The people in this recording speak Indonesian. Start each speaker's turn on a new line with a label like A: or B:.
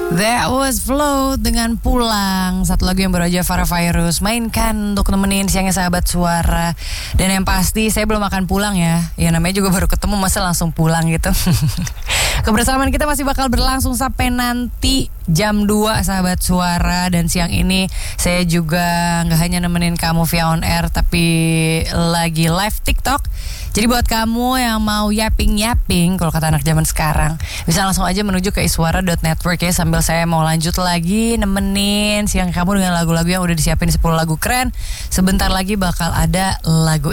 A: That was Flow dengan Pulang. Satu lagu yang baru aja Farah Virus mainkan untuk nemenin siangnya sahabat suara. Dan yang pasti saya belum akan pulang ya. Ya namanya juga baru ketemu, masa langsung pulang gitu. Kebersamaan kita masih bakal berlangsung sampai nanti jam 2 sahabat suara. Dan siang ini saya juga gak hanya nemenin kamu via on air, tapi lagi live TikTok. Jadi buat kamu yang mau yapping-yapping, kalau kata anak zaman sekarang, bisa langsung aja menuju ke iswara.network ya. Sambil saya mau lanjut lagi nemenin siang kamu dengan lagu-lagu yang udah disiapin 10 lagu keren. Sebentar lagi bakal ada lagu